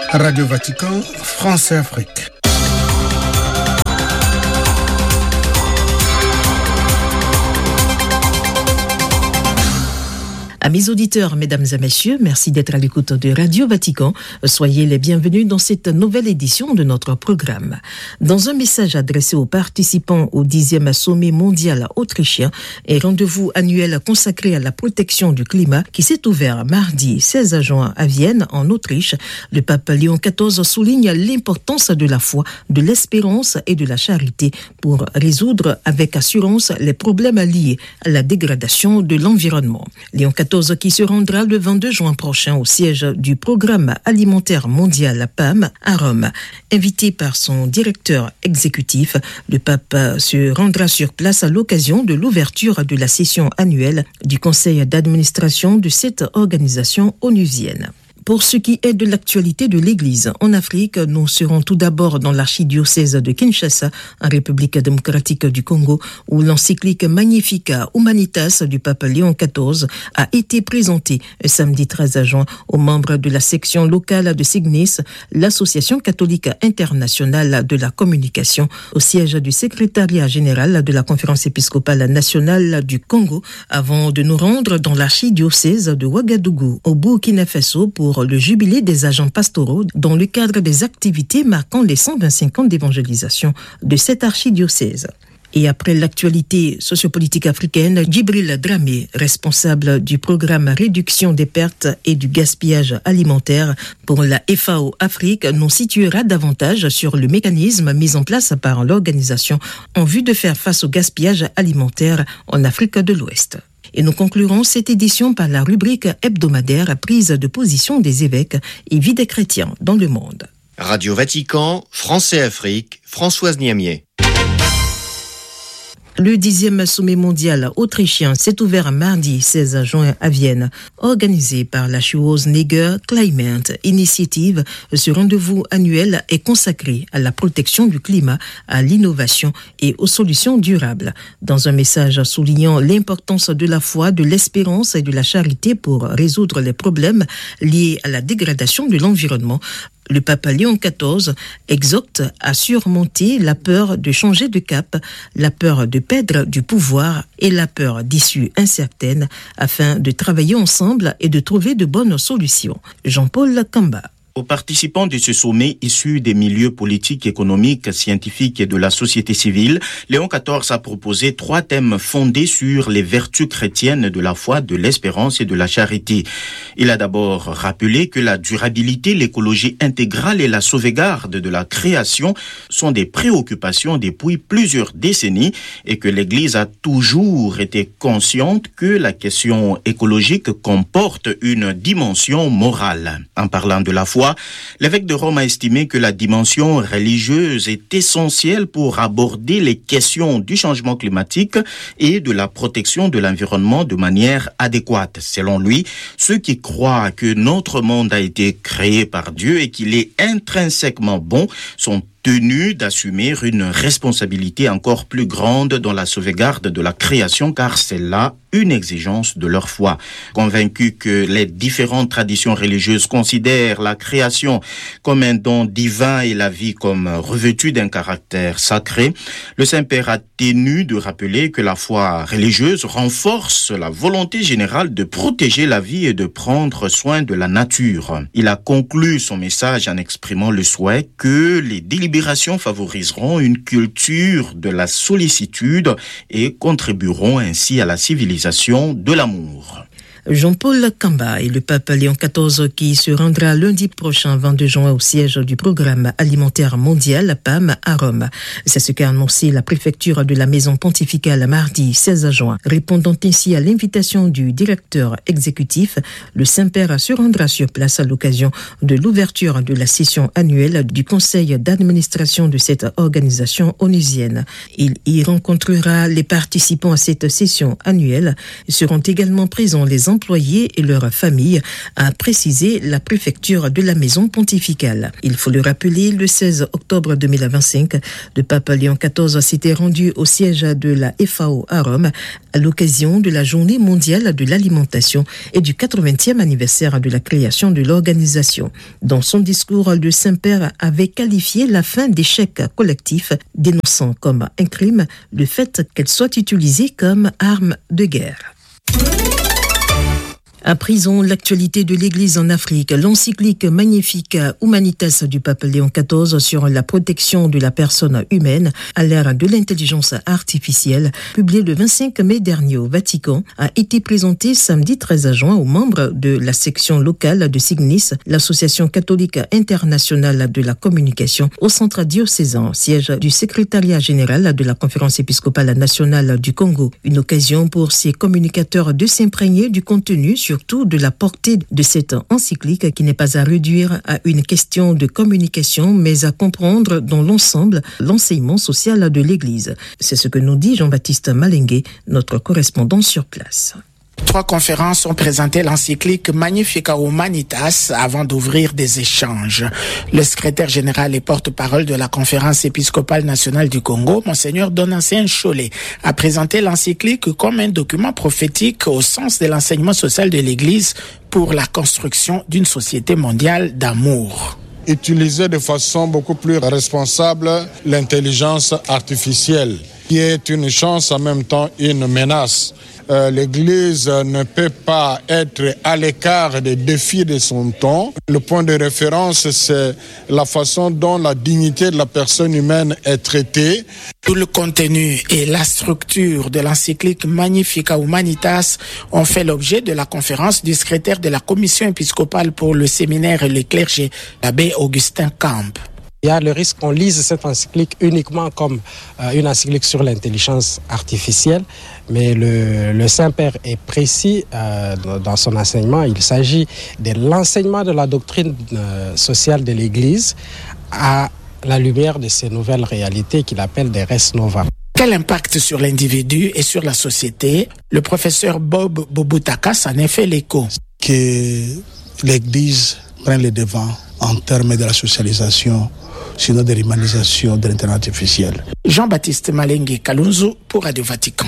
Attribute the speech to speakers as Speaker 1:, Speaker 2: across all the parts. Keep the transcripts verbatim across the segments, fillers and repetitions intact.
Speaker 1: Radio Vatican, France et Afrique.
Speaker 2: Amis auditeurs, mesdames et messieurs, merci d'être à l'écoute de Radio Vatican. Soyez les bienvenus dans cette nouvelle édition de notre programme. Dans un message adressé aux participants au dixième sommet mondial autrichien et rendez-vous annuel consacré à la protection du climat qui s'est ouvert mardi seize juin à Vienne, en Autriche, le pape Léon quatorze souligne l'importance de la foi, de l'espérance et de la charité pour résoudre avec assurance les problèmes liés à la dégradation de l'environnement. Léon quatorze qui se rendra le vingt-deux juin prochain au siège du Programme alimentaire mondial P A M à Rome. Invité par son directeur exécutif, le pape se rendra sur place à l'occasion de l'ouverture de la session annuelle du conseil d'administration de cette organisation onusienne. Pour ce qui est de l'actualité de l'Église en Afrique, nous serons tout d'abord dans l'archidiocèse de Kinshasa, en République démocratique du Congo, où l'encyclique Magnificat Humanitas du pape Léon quatorze a été présentée samedi treize juin aux membres de la section locale de Signis, l'association catholique internationale de la communication, au siège du secrétariat général de la Conférence épiscopale nationale du Congo, avant de nous rendre dans l'archidiocèse de Ouagadougou, au Burkina Faso, pour le jubilé des agents pastoraux dans le cadre des activités marquant les cent vingt-cinq ans d'évangélisation de cette archidiocèse. Et après l'actualité sociopolitique africaine, Djibril Dramé, responsable du programme Réduction des pertes et du gaspillage alimentaire pour la F A O Afrique, nous situera davantage sur le mécanisme mis en place par l'organisation en vue de faire face au gaspillage alimentaire en Afrique de l'Ouest. Et nous conclurons cette édition par la rubrique hebdomadaire prise de position des évêques et vie des chrétiens dans le monde.
Speaker 3: Radio Vatican, France et Afrique, Françoise Niamier.
Speaker 2: Le dixième sommet mondial autrichien s'est ouvert mardi seize juin à Vienne. Organisé par la Schwarzenegger Climate Initiative, ce rendez-vous annuel est consacré à la protection du climat, à l'innovation et aux solutions durables. Dans un message soulignant l'importance de la foi, de l'espérance et de la charité pour résoudre les problèmes liés à la dégradation de l'environnement, le pape Léon quatorze exhorte à surmonter la peur de changer de cap, la peur de perdre du pouvoir et la peur d'issues incertaines afin de travailler ensemble et de trouver de bonnes solutions. Jean-Paul Kamba.
Speaker 4: Aux participants de ce sommet issus des milieux politiques, économiques, scientifiques et de la société civile, Léon quatorze a proposé trois thèmes fondés sur les vertus chrétiennes de la foi, de l'espérance et de la charité. Il a d'abord rappelé que la durabilité, l'écologie intégrale et la sauvegarde de la création sont des préoccupations depuis plusieurs décennies et que l'Église a toujours été consciente que la question écologique comporte une dimension morale. En parlant de la foi, l'évêque de Rome a estimé que la dimension religieuse est essentielle pour aborder les questions du changement climatique et de la protection de l'environnement de manière adéquate. Selon lui, ceux qui croient que notre monde a été créé par Dieu et qu'il est intrinsèquement bon sont tenus d'assumer une responsabilité encore plus grande dans la sauvegarde de la création, car c'est là une exigence de leur foi. Convaincu que les différentes traditions religieuses considèrent la création comme un don divin et la vie comme revêtue d'un caractère sacré, le Saint-Père a tenu de rappeler que la foi religieuse renforce la volonté générale de protéger la vie et de prendre soin de la nature. Il a conclu son message en exprimant le souhait que les délibérations favoriseront une culture de la sollicitude et contribueront ainsi à la civilisation de l'amour.
Speaker 2: Jean-Paul Kamba et le pape Léon quatorze qui se rendra lundi prochain vingt-deux juin au siège du Programme alimentaire mondial P A M à Rome. C'est ce qu'a annoncé la préfecture de la maison pontificale mardi seize juin. Répondant ainsi à l'invitation du directeur exécutif, le Saint-Père se rendra sur place à l'occasion de l'ouverture de la session annuelle du conseil d'administration de cette organisation onusienne. Il y rencontrera les participants à cette session annuelle. Seront également présents les employés et leurs familles, a précisé la préfecture de la maison pontificale. Il faut le rappeler, le seize octobre deux mille vingt-cinq, le pape Léon quatorze s'était rendu au siège de la F A O à Rome à l'occasion de la journée mondiale de l'alimentation et du quatre-vingtième anniversaire de la création de l'organisation. Dans son discours, le Saint-Père avait qualifié la fin des chèques collectifs, dénonçant comme un crime le fait qu'elle soit utilisée comme arme de guerre. À prison, l'actualité de l'Église en Afrique, l'encyclique Magnificat Humanitas du pape Léon quatorze sur la protection de la personne humaine à l'ère de l'intelligence artificielle, publiée le vingt-cinq mai dernier au Vatican, a été présentée samedi treize juin aux membres de la section locale de Signis, l'association catholique internationale de la communication, au centre diocésain, siège du secrétariat général de la Conférence épiscopale nationale du Congo. Une occasion pour ces communicateurs de s'imprégner du contenu, surtout de la portée de cette encyclique qui n'est pas à réduire à une question de communication, mais à comprendre dans l'ensemble l'enseignement social de l'Église. C'est ce que nous dit Jean-Baptiste Malengue, notre correspondant sur place.
Speaker 5: Trois conférences ont présenté l'encyclique Magnificat Humanitas avant d'ouvrir des échanges. Le secrétaire général et porte-parole de la Conférence épiscopale nationale du Congo, Monseigneur Donatien Cholet, a présenté l'encyclique comme un document prophétique au sens de l'enseignement social de l'Église pour la construction d'une société mondiale d'amour.
Speaker 1: Utiliser de façon beaucoup plus responsable l'intelligence artificielle, qui est une chance en même temps une menace. Euh, L'Église ne peut pas être à l'écart des défis de son temps. Le point de référence, c'est la façon dont la dignité de la personne humaine est traitée.
Speaker 5: Tout le contenu et la structure de l'encyclique Magnificat Humanitas ont fait l'objet de la conférence du secrétaire de la Commission épiscopale pour le séminaire et le clergé, l'abbé Augustin Camp.
Speaker 6: Il y a le risque qu'on lise cette encyclique uniquement comme euh, une encyclique sur l'intelligence artificielle, mais le, le Saint-Père est précis euh, dans son enseignement. Il s'agit de l'enseignement de la doctrine euh, sociale de l'Église à la lumière de ces nouvelles réalités qu'il appelle des res nova.
Speaker 5: Quel impact sur l'individu et sur la société? Le professeur Bob Bobutaka s'en est fait l'écho.
Speaker 7: Que l'Église prenne le devant en termes de la socialisation, sinon de l'humanisation de l'intelligence artificielle.
Speaker 5: Jean-Baptiste Malengue Kalunzu pour Radio Vatican.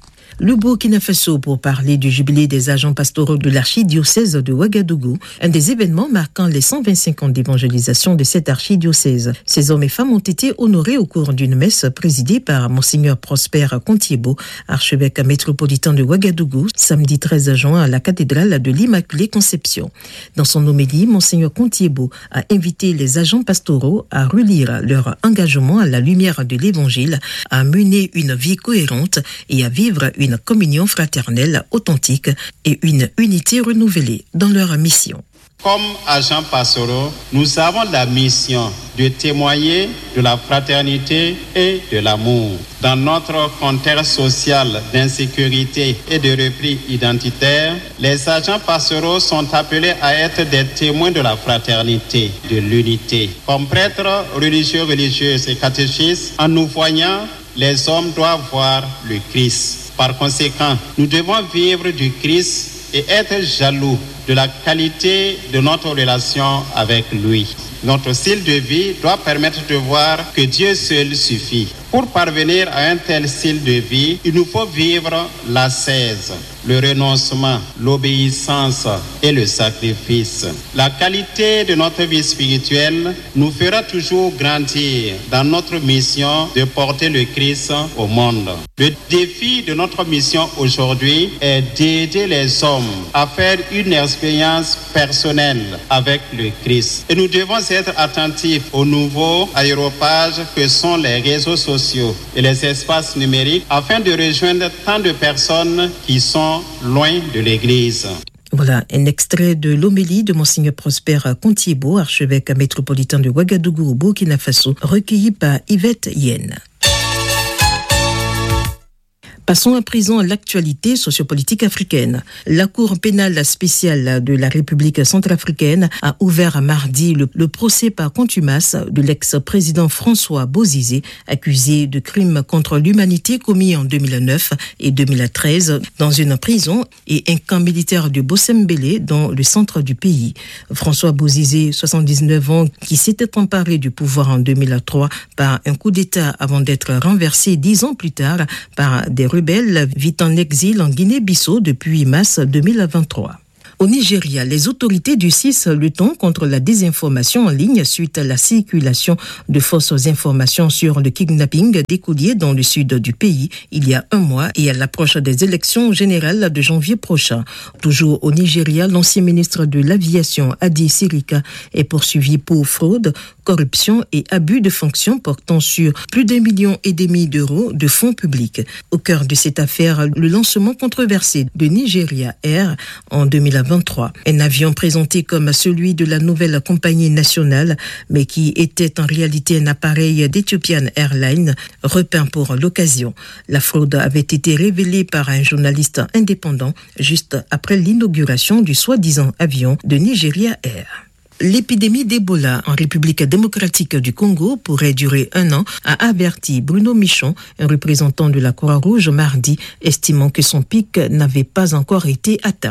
Speaker 2: Le Burkina Faso pour parler du jubilé des agents pastoraux de l'archidiocèse de Ouagadougou, un des événements marquant les cent vingt-cinq ans d'évangélisation de cette archidiocèse. Ces hommes et femmes ont été honorés au cours d'une messe présidée par Monseigneur Prosper Contiebo, archevêque métropolitain de Ouagadougou, samedi treize juin à la cathédrale de l'Immaculée Conception. Dans son homélie, Monseigneur Contiebo a invité les agents pastoraux à relire leur engagement à la lumière de l'Évangile, à mener une vie cohérente et à vivre une une communion fraternelle authentique et une unité renouvelée dans leur mission.
Speaker 8: Comme agents pastoraux, nous avons la mission de témoigner de la fraternité et de l'amour. Dans notre contexte social d'insécurité et de repli identitaire, les agents pastoraux sont appelés à être des témoins de la fraternité, de l'unité. Comme prêtres religieux, religieuses et catéchistes, en nous voyant, les hommes doivent voir le Christ. Par conséquent, nous devons vivre du Christ et être jaloux de la qualité de notre relation avec lui. Notre style de vie doit permettre de voir que Dieu seul suffit. Pour parvenir à un tel style de vie, il nous faut vivre l'ascèse, le renoncement, l'obéissance et le sacrifice. La qualité de notre vie spirituelle nous fera toujours grandir dans notre mission de porter le Christ au monde. Le défi de notre mission aujourd'hui est d'aider les hommes à faire une expérience personnelle avec le Christ. Et nous devons être attentifs aux nouveaux aéropages que sont les réseaux sociaux et les espaces numériques afin de rejoindre tant de personnes qui sont loin de l'Église.
Speaker 2: Voilà un extrait de l'homélie de Monseigneur Prosper Contiebo, archevêque métropolitain de Ouagadougou au Burkina Faso, recueilli par Yvette Yen. Passons à présent à l'actualité sociopolitique africaine. La Cour pénale spéciale de la République centrafricaine a ouvert mardi le, le procès par contumace de l'ex-président François Bozizé, accusé de crimes contre l'humanité commis en deux mille neuf et deux mille treize dans une prison et un camp militaire de Bossembélé dans le centre du pays. François Bozizé, soixante-dix-neuf ans, qui s'était emparé du pouvoir en deux mille trois par un coup d'État avant d'être renversé dix ans plus tard par des rebelle vit en exil en Guinée-Bissau depuis mars deux mille vingt-trois. Au Nigeria, les autorités du C I S luttent contre la désinformation en ligne suite à la circulation de fausses informations sur le kidnapping d'écoliers dans le sud du pays il y a un mois et à l'approche des élections générales de janvier prochain. Toujours au Nigeria, l'ancien ministre de l'Aviation, Adi Sirika, est poursuivi pour fraude, corruption et abus de fonction portant sur plus d'un million et demi d'euros de fonds publics. Au cœur de cette affaire, le lancement controversé de Nigeria Air en deux mille vingt-trois. Un avion présenté comme celui de la nouvelle compagnie nationale, mais qui était en réalité un appareil d'Ethiopian Airlines, repeint pour l'occasion. La fraude avait été révélée par un journaliste indépendant juste après l'inauguration du soi-disant avion de Nigeria Air. L'épidémie d'Ebola en République démocratique du Congo pourrait durer un an, a averti Bruno Michon, un représentant de la Croix-Rouge mardi, estimant que son pic n'avait pas encore été atteint.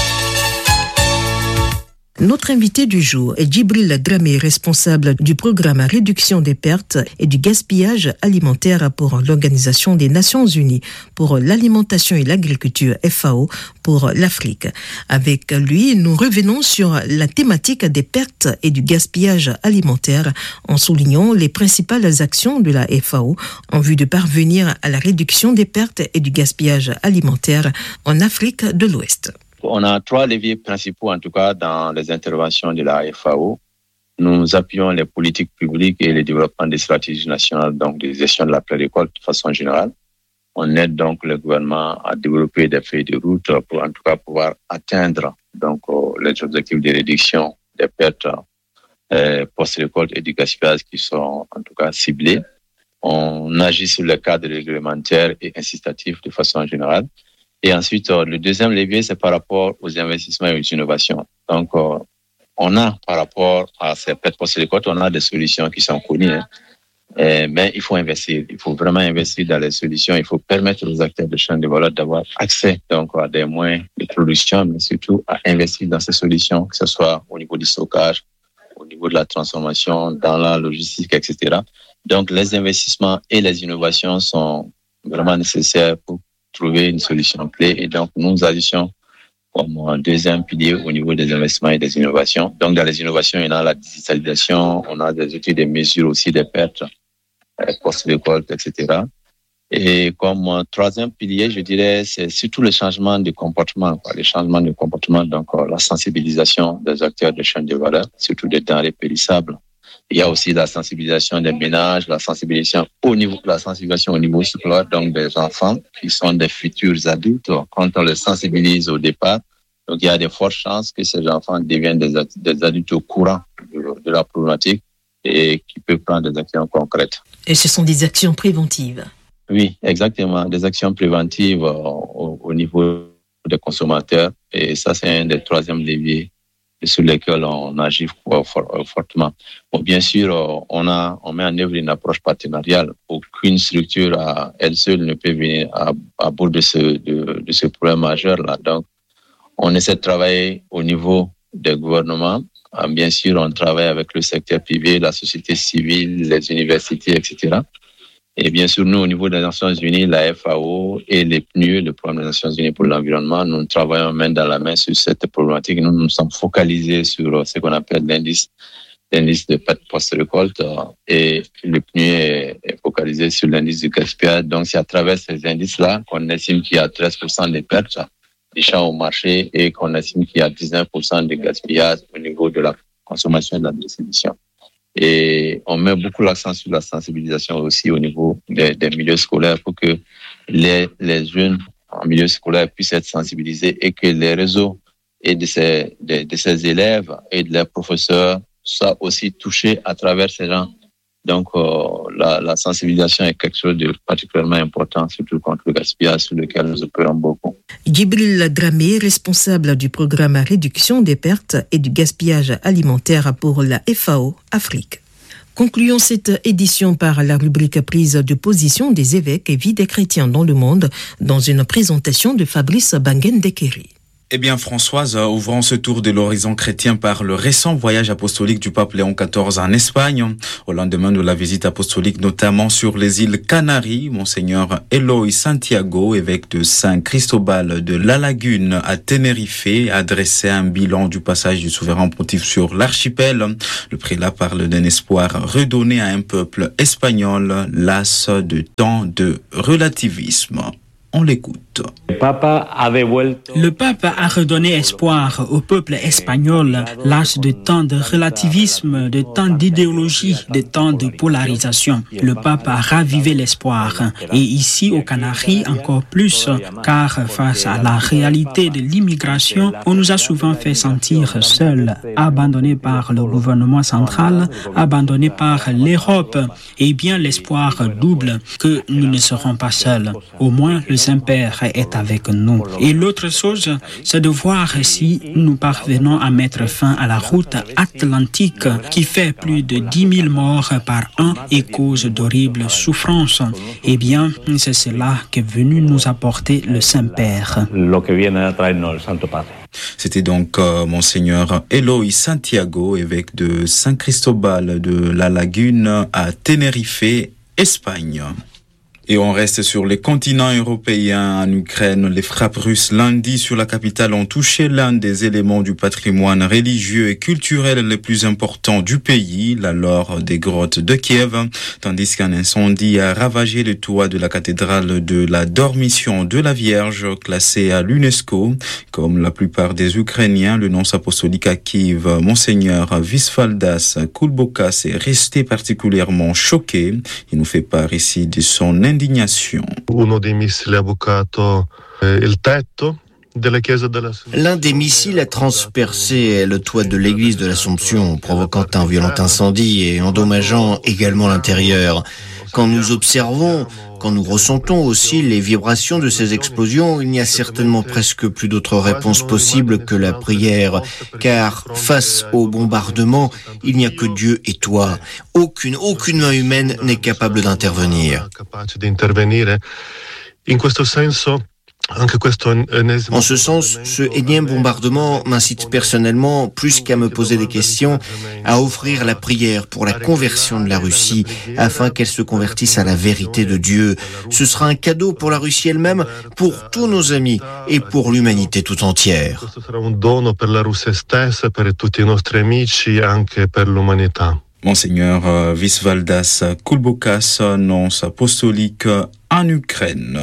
Speaker 2: Notre invité du jour est Djibril Dramé, responsable du programme Réduction des pertes et du gaspillage alimentaire pour l'Organisation des Nations Unies pour l'alimentation et l'agriculture F A O pour l'Afrique. Avec lui, nous revenons sur la thématique des pertes et du gaspillage alimentaire en soulignant les principales actions de la F A O en vue de parvenir à la réduction des pertes et du gaspillage alimentaire en Afrique de l'Ouest.
Speaker 9: On a trois leviers principaux, en tout cas, dans les interventions de la F A O. Nous appuyons les politiques publiques et le développement des stratégies nationales, donc de gestion de la pré-récolte de façon générale. On aide donc le gouvernement à développer des feuilles de route pour, en tout cas, pouvoir atteindre donc les objectifs de réduction des pertes euh, post-récolte et du gaspillage qui sont, en tout cas, ciblés. On agit sur le cadre réglementaire et incitatif de façon générale. Et ensuite, euh, le deuxième levier, c'est par rapport aux investissements et aux innovations. Donc, euh, on a, par rapport à ces pertes post-récolte, on a des solutions qui sont connues. Hein. Et, mais il faut investir. Il faut vraiment investir dans les solutions. Il faut permettre aux acteurs de chaîne de valeur d'avoir accès donc, à des moyens de production, mais surtout à investir dans ces solutions, que ce soit au niveau du stockage, au niveau de la transformation, dans la logistique, et cetera. Donc, les investissements et les innovations sont vraiment nécessaires pour trouver une solution clé. Et donc, nous agissons comme un deuxième pilier au niveau des investissements et des innovations. Donc, dans les innovations, il y a la digitalisation, on a des outils de mesure aussi des pertes, post-récolte, et cetera. Et comme un troisième pilier, je dirais, c'est surtout le changement de comportement, quoi, le changement de comportement, donc la sensibilisation des acteurs de chaîne de valeur, surtout des denrées périssables. Il y a aussi la sensibilisation des ménages, la sensibilisation au niveau, la sensibilisation au niveau scolaire, donc des enfants qui sont des futurs adultes. Quand on les sensibilise au départ, donc il y a de fortes chances que ces enfants deviennent des, des adultes au courant de, de la problématique et qui peuvent prendre des actions concrètes.
Speaker 2: Et ce sont des actions préventives.
Speaker 9: Oui, exactement, des actions préventives au, au niveau des consommateurs. Et ça, c'est un des troisièmes leviers sur lesquels on agit fortement. Bon, bien sûr, on a, on met en œuvre une approche partenariale. Aucune structure à elle seule ne peut venir à, à bout de ce, de, de ce problème majeur-là. Donc, on essaie de travailler au niveau des gouvernements. Bien sûr, on travaille avec le secteur privé, la société civile, les universités, et cetera. Et bien sûr, nous, au niveau des Nations Unies, la F A O et les P N U E, le Programme des Nations Unies pour l'environnement, nous travaillons main dans la main sur cette problématique. Nous nous sommes focalisés sur ce qu'on appelle l'indice, l'indice de pertes post-récolte et le P N U E est, est focalisé sur l'indice du gaspillage. Donc, c'est à travers ces indices-là qu'on estime qu'il y a treize pour cent des pertes des champs au marché et qu'on estime qu'il y a dix-neuf pour cent de gaspillage au niveau de la consommation et de la distribution. Et on met beaucoup l'accent sur la sensibilisation aussi au niveau des, des milieux scolaires pour que les, les jeunes en milieu scolaire puissent être sensibilisés et que les réseaux et de ces, de, de ces élèves et de leurs professeurs soient aussi touchés à travers ces gens Donc, euh, la, la sensibilisation est quelque chose de particulièrement important, surtout contre le gaspillage sur lequel nous opérons beaucoup.
Speaker 2: Djibril Dramé, responsable du programme Réduction des pertes et du gaspillage alimentaire pour la F A O Afrique. Concluons cette édition par la rubrique prise de position des évêques et vie des chrétiens dans le monde dans une présentation de Fabrice Bangendekeri.
Speaker 10: Eh bien, Françoise, ouvrant ce tour de l'horizon chrétien par le récent voyage apostolique du pape Léon quatorze en Espagne, au lendemain de la visite apostolique notamment sur les îles Canaries, Monseigneur Eloy Santiago, évêque de Saint Cristobal de La Lagune à Tenerife, a dressé un bilan du passage du souverain pontife sur l'archipel. Le prélat parle d'un espoir redonné à un peuple espagnol, las de tant de relativisme. On l'écoute.
Speaker 11: Le pape a redonné espoir au peuple espagnol, las de tant de relativisme, de tant d'idéologie, de tant de polarisation. Le pape a ravivé l'espoir. Et ici, aux Canaries, encore plus, car face à la réalité de l'immigration, on nous a souvent fait sentir seuls, abandonnés par le gouvernement central, abandonnés par l'Europe. Et bien, l'espoir double que nous ne serons pas seuls. Au moins, le Saint-Père est avec nous. Et l'autre chose, c'est de voir si nous parvenons à mettre fin à la route atlantique qui fait plus de dix mille morts par an et cause d'horribles souffrances. Eh bien, c'est cela qu'est venu nous apporter le Saint-Père.
Speaker 10: C'était donc euh, Monseigneur Eloy Santiago, évêque de Saint Cristobal de La Lagune à Tenerife, Espagne. Et on reste sur les continents européens. En Ukraine, les frappes russes lundi sur la capitale ont touché l'un des éléments du patrimoine religieux et culturel les plus importants du pays, la laure des grottes de Kiev, tandis qu'un incendie a ravagé le toit de la cathédrale de la Dormition de la Vierge, classée à l'UNESCO. Comme la plupart des Ukrainiens, le nonce apostolique à Kiev, Monseigneur Visvaldas Kulbokas, est resté particulièrement choqué. Il nous fait part ici de son indignation.
Speaker 3: L'un des missiles a transpercé le toit de l'église de l'Assomption, provoquant un violent incendie et endommageant également l'intérieur. Quand nous observons, quand nous ressentons aussi les vibrations de ces explosions, il n'y a certainement presque plus d'autre réponse possible que la prière, car face au bombardement, il n'y a que Dieu et toi. Aucune, aucune main humaine n'est capable d'intervenir. En ce sens, ce énième bombardement m'incite personnellement, plus qu'à me poser des questions, à offrir la prière pour la conversion de la Russie, afin qu'elle se convertisse à la vérité de Dieu. Ce sera un cadeau pour la Russie elle-même, pour tous nos amis et pour l'humanité tout entière.
Speaker 10: Monseigneur Visvaldas Kulbokas, nonce apostolique en Ukraine.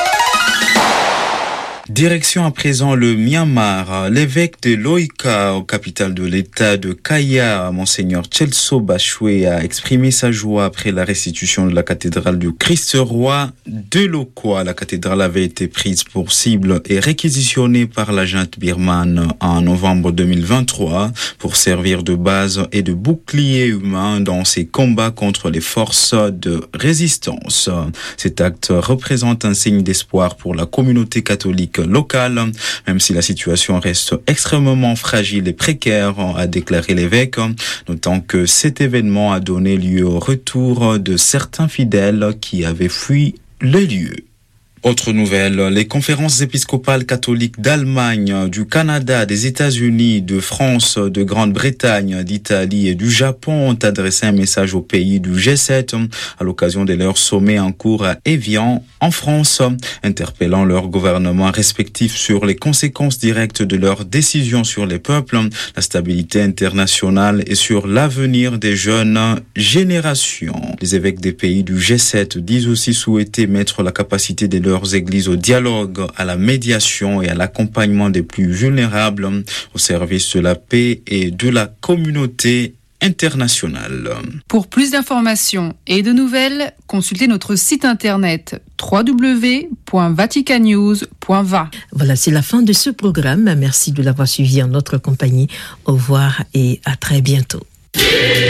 Speaker 10: Direction à présent le Myanmar. L'évêque de Loika, au capitale de l'État de Kaya, Monseigneur Chelso Bachwe, a exprimé sa joie après la restitution de la cathédrale du Christ-Roi de Lokwa. La cathédrale avait été prise pour cible et réquisitionnée par la junte birmane en novembre deux mille vingt-trois pour servir de base et de bouclier humain dans ses combats contre les forces de résistance. Cet acte représente un signe d'espoir pour la communauté catholique locale, même si la situation reste extrêmement fragile et précaire, a déclaré l'évêque, notant que cet événement a donné lieu au retour de certains fidèles qui avaient fui le lieu. Autre nouvelle, les conférences épiscopales catholiques d'Allemagne, du Canada, des États-Unis, de France, de Grande-Bretagne, d'Italie et du Japon ont adressé un message aux pays du G sept à l'occasion de leur sommet en cours à Évian, en France, interpellant leurs gouvernements respectifs sur les conséquences directes de leurs décisions sur les peuples, la stabilité internationale et sur l'avenir des jeunes générations. Les évêques des pays du G sept disent aussi souhaiter mettre la capacité de leurs églises au dialogue, à la médiation et à l'accompagnement des plus vulnérables au service de la paix et de la communauté internationale.
Speaker 12: Pour plus d'informations et de nouvelles, consultez notre site internet w w w point vatican news point v a.
Speaker 2: Voilà, c'est la fin de ce programme. Merci de l'avoir suivi en notre compagnie. Au revoir et à très bientôt.